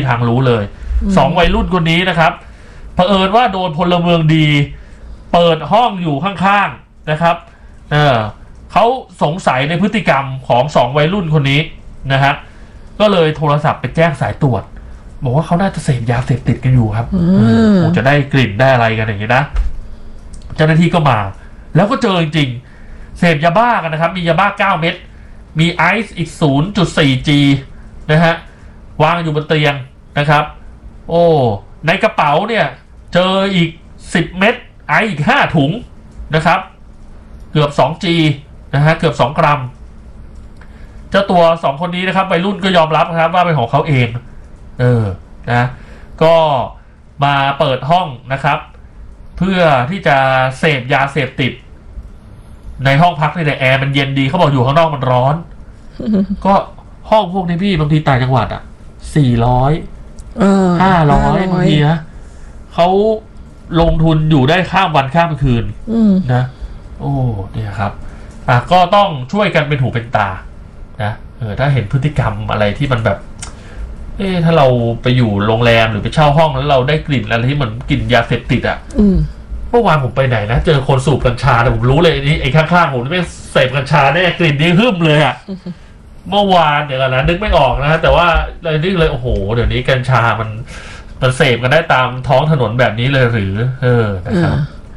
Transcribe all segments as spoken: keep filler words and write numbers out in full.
ทางรู้เลยสองวัยรุ่นคนนี้นะครับเผอิญว่าโดนพลเมืองดีเปิดห้องอยู่ข้างๆนะครับเออเขาสงสัยในพฤติกรรมของสองวัยรุ่นคนนี้นะฮะก็เลยโทรศัพท์ไปแจ้งสายตรวจบอกว่าเขาน่าจะเสพยาเสพติดกันอยู่ครับคงจะได้กลิ่นได้อะไรกันอย่างนี้นะเจ้าหน้าที่ก็มาแล้วก็เจอจริงๆเสพยาบ้ากันนะครับมียาบ้าเก้าเม็ดมีไอซ์อีก ศูนย์จุดสี่ จี นะฮะวางอยู่บนเตียงนะครับโอ้ในกระเป๋าเนี่ยเจออีกสิบเม็ดไอซ์อีกห้าถุงนะครับเกือบ สอง จี นะฮะเกือบสองกรัมเจ้าตัวสองคนนี้นะครับวัยรุ่นก็ยอมรับนะครับว่าเป็นของเขาเองเออนะก็มาเปิดห้องนะครับเพื่อที่จะเสพยาเสพติดในห้องพักในแอร์มันเย็นดีเขาบอกอยู่ข้างนอกมันร้อน ก็ห้องพวกนี้พี่บางทีต่างจังหวัดอ่ะสี่ร้อยห้าร้อยบางทีนะเขาลงทุนอยู่ได้ข้ามวันข้ามคืนนะโอ้เนี่ยครับอ่ะก็ต้องช่วยกันเป็นหูเป็นตานะเออถ้าเห็นพฤติกรรมอะไรที่มันแบบเอ๊ะถ้าเราไปอยู่โรงแรมหรือไปเช่าห้องแล้วเราได้กลิ่นอะไรที่เหมือนกลิ่นยาเสพติดอ่ะเมื่อวานผมไปไหนนะเจอคนสูบกัญชาแต่ผมรู้เลยนี่ไอ้ข้างๆผมไม่เสพกัญชาแน่กลิ่นนี้หึ่มเลยอ่ะเมื่อวานเดี๋ยวกันนะนึกไม่ออกนะแต่ว่าเลยนึกเลยโอ้โหเดี๋ยวนี้กัญชามันมันเสพกันได้ตามท้องถนนแบบนี้เลยหรือเออนะครับ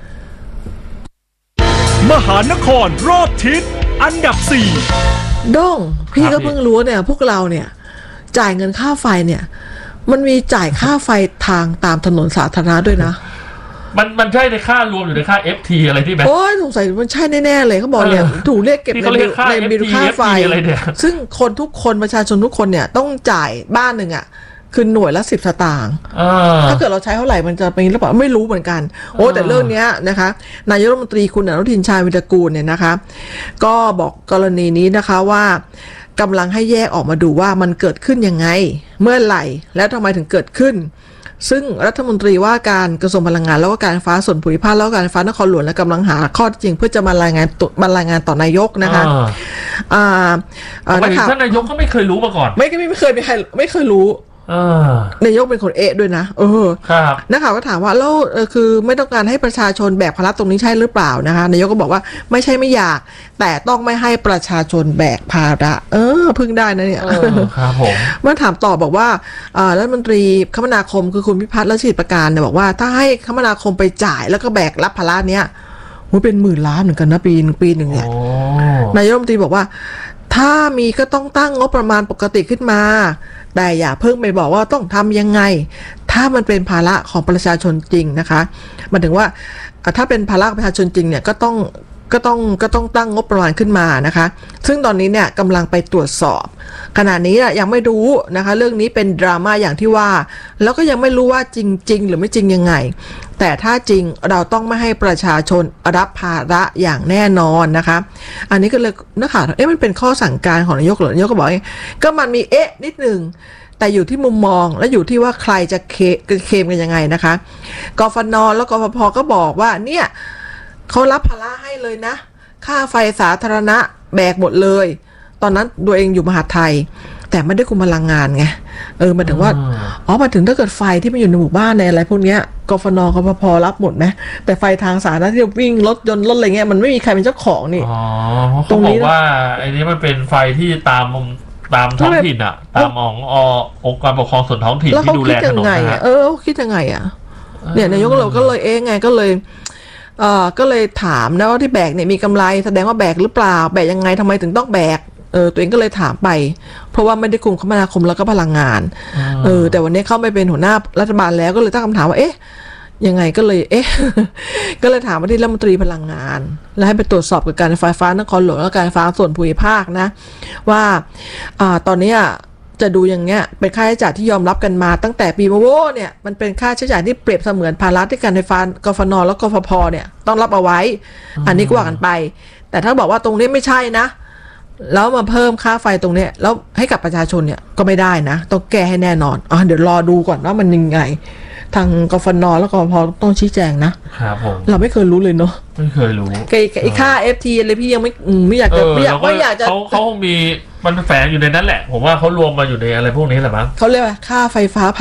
มหานครรอบทิศอันดับสี่ด้งพี่ก็เพิ่งรู้เนี่ยพวกเราเนี่ยจ่ายเงินค่าไฟเนี่ยมันมีจ่ายค่าไฟทางตามถนนสาธารณะด้วยนะมันมันใช่ในค่ารวมอยู่ในค่า เอฟ ที อะไรที่แบบโอ้ยสงสัยมันใช่แน่ๆเลยเขาบอกเนี่ยถูกเรียกเก็บในบิลในบิลค่าไฟซึ่งคนทุกคนประชาชนทุกคนเนี่ยต้องจ่ายบ้านหนึ่งอ่ะคือหน่วยละสิบสตางค์ถ้าเกิดเราใช้เท่าไหร่มันจะเป็นหรือเปล่าไม่รู้เหมือนกันโอ้แต่เรื่องนี้นะคะนายกรัฐมนตรีคุณอนุทินชาญวิรากูลเนี่ยนะคะก็บอกกรณีนี้นะคะว่ากำลังให้แยกออกมาดูว่ามันเกิดขึ้นยังไงเมื่อไหร่แล้วทำไมถึงเกิดขึ้นซึ่งรัฐมนตรีว่าการกระทรวงพลังงานแล้วก็การไฟฟ้าส่วนภูมิภาคแล้วก็การไฟฟ้านครหลวงและกำลังหาข้อเท็จจริงเพื่อจะมารายงานมารายงานต่อนายกนะคะอ่าอ่าท่านนายกก็ไม่เคยรู้มาก่อนไม่ไม่เคยไม่เคยไม่เคยรู้นายกเป็นคนเอะด้วยนะเออครับนักข่าวก็ถามว่าแล้วคือไม่ต้องการให้ประชาชนแบกภาระตรงนี้ใช่หรือเปล่านะคะนายกก็บอกว่าไม่ใช่ไม่อยากแต่ต้องไม่ให้ประชาชนแบกภาระเออพึ่งได้นะเนี่ยครับผมเมื่อถามต่อบอกว่ารัฐมนตรีคมนาคมคือคุณพิพัฒน์รัชกิจประการเนี่ยบอกว่าถ้าให้คมนาคมไปจ่ายแล้วก็แบกรับภาระเนี้ยมันเป็นหมื่นล้านเหมือนกันนะปีปีหนึ่งเนี่ยนายกรัฐมนตรีบอกว่าถ้ามีก็ต้องตั้งงบประมาณปกติขึ้นมาแต่อย่าเพิ่งไปบอกว่าต้องทำยังไงถ้ามันเป็นภาระของประชาชนจริงนะคะหมายถึงว่าถ้าเป็นภาระประชาชนจริงเนี่ยก็ต้องก็ต้องก็ต้องตั้งงบประมาณขึ้นมานะคะซึ่งตอนนี้เนี่ยกำลังไปตรวจสอบขณะนี้ยังไม่รู้นะคะเรื่องนี้เป็นดราม่าอย่างที่ว่าแล้วก็ยังไม่รู้ว่าจริงๆหรือไม่จริงยังไงแต่ถ้าจริงเราต้องไม่ให้ประชาชนรับภาระอย่างแน่นอนนะคะอันนี้ก็เลยนักข่าวเอ๊ะมันเป็นข้อสั่งการของนายกหรือนายกก็บอกก็มันมีเอ๊ะนิดนึงแต่อยู่ที่มุมมองและอยู่ที่ว่าใครจะเคลมกันยังไงนะคะกฟน.แล้วกฟผ.ก็บอกว่าเนี่ยเขารับภาระให้เลยนะค่าไฟสาธารณะแบกหมดเลยตอนนั้นตัวเองอยู่มหาดไทยแต่ไม่ได้คุมพลังงานไงเออมาถึงว่าอ๋อมาถึงถ้าเกิดไฟที่มันอยู่ในหมู่บ้านในอะไรพวกเนี้ยกฟน.กฟผ.รับหมดไหมแต่ไฟทางสาธารณะที่วิ่งรถยนต์รถอะไรเงี้ยมันไม่มีใครเป็นเจ้าของนี่อ๋อตรงนี้บอกว่าไอ้นี้มันเป็นไฟที่ตามตามท้องถิ่นอ่ะตามององค์การปกครองส่วนท้องถิ่นที่ดูแลถนนนะเออคิดยังไงอ่ะเนี่ยนายกเราก็เลยเอ๊ะไงก็เลยเออก็เลยถามนะว่าที่แบกเนี่ยมีกำไรแสดงว่าแบกหรือเปล่าแบกยังไงทำไมถึงต้องแบกเออตัวเองก็เลยถามไปเพราะว่าไม่ได้คุมคมนาคมแล้วก็พลังงานเออแต่วันนี้เข้าไปเป็นหัวหน้ารัฐบาลแล้วก็เลยตั้งคำถามว่าเอ๊ะยังไงก็เลยเอ๊ะก็เลยถามไปที่รัฐมนตรีพลังงานแล้วให้ไปตรวจสอบกับการไฟฟ้านครหลวงและการไฟฟ้าส่วนภูมิภาคนะว่าอ่าตอนนี้จะดูอย่างเงี้ยเป็นค่าใช้จ่ายที่ยอมรับกันมาตั้งแต่ปีมะโวเนี่ยมันเป็นค่าใช้จ่ายที่เปรียบเสมือนภาระที่การไฟฟ้ากฟน.และกฟผ.เนี่ยต้องรับเอาไว้อันนี้ก็ว่ากันไปแต่ถ้าบอกว่าตรงนี้ไม่ใช่นะแล้วมาเพิ่มค่าไฟตรงนี้แล้วให้กับประชาชนเนี่ยก็ไม่ได้นะต้องแก้ให้แน่นอนอ๋อเดี๋ยวรอดูก่อนว่ามันยังไงทางกฟน.แล้วกฟผ.ต้องชี้แจงนะครับผมเราไม่เคยรู้เลยเนาะไม่เคยรู้ไอ้ค่า เอฟ ที อะไรพี่ยังไม่ไม่อยากจะไม่อยากไม่อยากจะเขาเขาคงมีมันแฝงอยู่ในนั้นแหละผมว่าเขารวมมาอยู่ในอะไรพวกนี้แหละมั้งเขาเรียกว่าค่าไฟฟ้า